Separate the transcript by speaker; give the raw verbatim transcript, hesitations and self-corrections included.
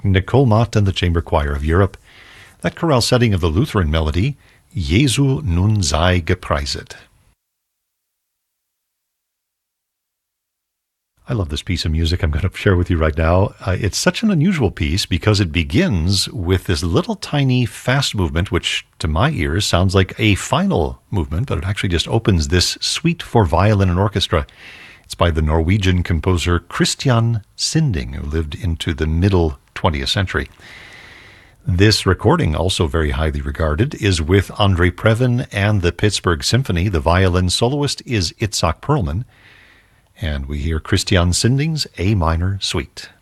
Speaker 1: Nicole Mott and the Chamber Choir of Europe. That chorale setting of the Lutheran melody, Jesu nun sei gepreiset. I love this piece of music I'm going to share with you right now. Uh, it's such an unusual piece because it begins with this little tiny fast movement, which to my ears sounds like a final movement, but it actually just opens this suite for violin and orchestra. It's by the Norwegian composer Christian Sinding, who lived into the middle twentieth century. This recording, also very highly regarded, is with Andre Previn and the Pittsburgh Symphony. The violin soloist is Itzhak Perlman. And we hear Christian Sinding's A minor suite.